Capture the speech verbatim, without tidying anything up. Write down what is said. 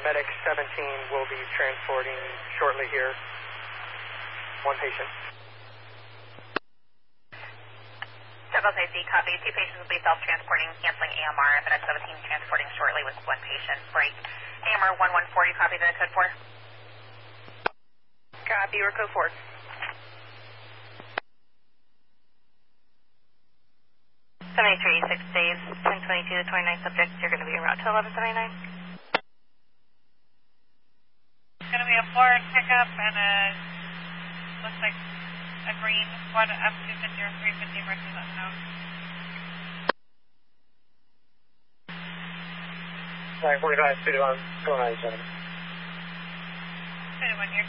Medic seventeen will be transporting shortly here. One patient. Several safety, copy. Two patients will be self-transporting, canceling A M R. Medic seventeen transporting shortly with one patient. Break. A M R one one forty, copy the code four. Copy, or code four. seventy-three, six days, ten twenty-two to twenty-nine subjects. You're going to be en route to eleven seventy-nine. It's going to be a Florida pickup and a, looks like a green, one up two fifty or three fifty versus unknown. Alright, forty-five, two to one, go nine seven. two to one, you're